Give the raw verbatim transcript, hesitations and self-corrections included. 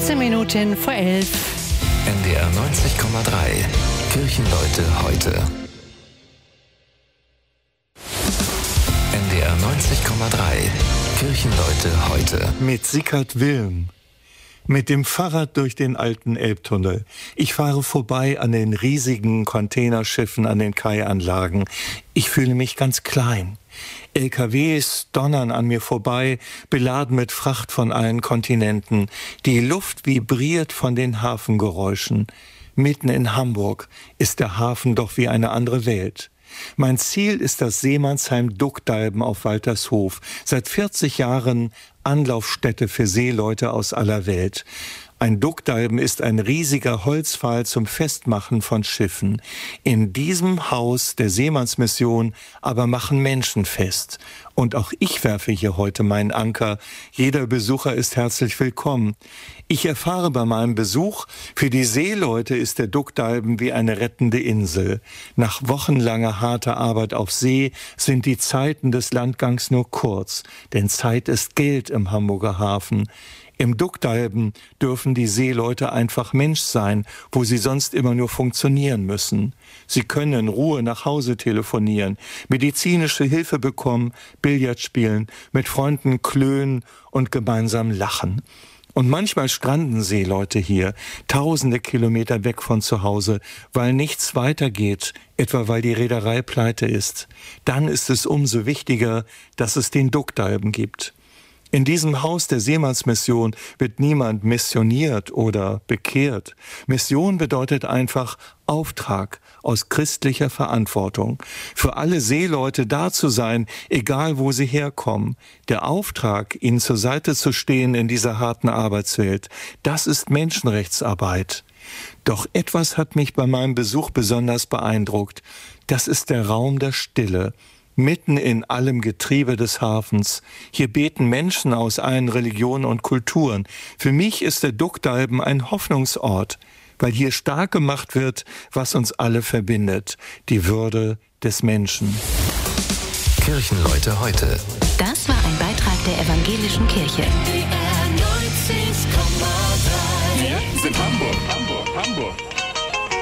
sechzehn Minuten vor elf. N D R neunzig Komma drei. Kirchenleute heute. N D R neunzig Komma drei. Kirchenleute heute. Mit Sickert Wilm. Mit dem Fahrrad durch den alten Elbtunnel. Ich fahre vorbei an den riesigen Containerschiffen, an den Kaianlagen. Ich fühle mich ganz klein. L K Ws donnern an mir vorbei, beladen mit Fracht von allen Kontinenten. Die Luft vibriert von den Hafengeräuschen. Mitten in Hamburg ist der Hafen doch wie eine andere Welt. Mein Ziel ist das Seemannsheim Duckdalben auf Waltershof. Seit vierzig Jahren Anlaufstätte für Seeleute aus aller Welt. Ein Duckdalben ist ein riesiger Holzpfahl zum Festmachen von Schiffen. In diesem Haus der Seemannsmission aber machen Menschen fest. Und auch ich werfe hier heute meinen Anker. Jeder Besucher ist herzlich willkommen. Ich erfahre bei meinem Besuch, für die Seeleute ist der Duckdalben wie eine rettende Insel. Nach wochenlanger harter Arbeit auf See sind die Zeiten des Landgangs nur kurz. Denn Zeit ist Geld im Hamburger Hafen. Im Duckdalben dürfen die Seeleute einfach Mensch sein, wo sie sonst immer nur funktionieren müssen. Sie können in Ruhe nach Hause telefonieren, medizinische Hilfe bekommen, Billard spielen, mit Freunden klönen und gemeinsam lachen. Und manchmal stranden Seeleute hier, tausende Kilometer weg von zu Hause, weil nichts weitergeht, etwa weil die Reederei pleite ist. Dann ist es umso wichtiger, dass es den Duckdalben gibt. In diesem Haus der Seemannsmission wird niemand missioniert oder bekehrt. Mission bedeutet einfach Auftrag aus christlicher Verantwortung. Für alle Seeleute da zu sein, egal wo sie herkommen. Der Auftrag, ihnen zur Seite zu stehen in dieser harten Arbeitswelt, das ist Menschenrechtsarbeit. Doch etwas hat mich bei meinem Besuch besonders beeindruckt. Das ist der Raum der Stille. Mitten in allem Getriebe des Hafens. Hier beten Menschen aus allen Religionen und Kulturen. Für mich ist der Duckdalben ein Hoffnungsort, weil hier stark gemacht wird, was uns alle verbindet, die Würde des Menschen. Kirchenleute heute. Das war ein Beitrag der Evangelischen Kirche. N D R neunzig Komma drei. Wir sind Hamburg, Hamburg, Hamburg.